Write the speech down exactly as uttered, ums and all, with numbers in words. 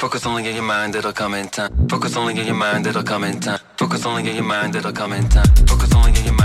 Focus only in your mind, it'll come in time. Focus only in your mind, it'll come in time. Focus only in your mind, it'll come in time. Focus only in your mind.